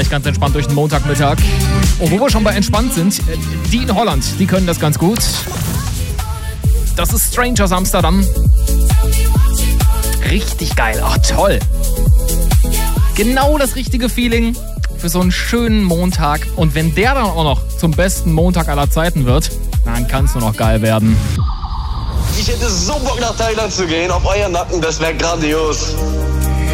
Ganz entspannt durch den Montagmittag. Und wo wir schon bei entspannt sind, die in Holland, die können das ganz gut. Das ist Strangers Amsterdam. Richtig geil, ach toll. Genau das richtige Feeling für so einen schönen Montag. Und wenn der dann auch noch zum besten Montag aller Zeiten wird, dann kann es nur noch geil werden. Ich hätte so Bock nach Thailand zu gehen, auf euren Nacken, das wäre grandios.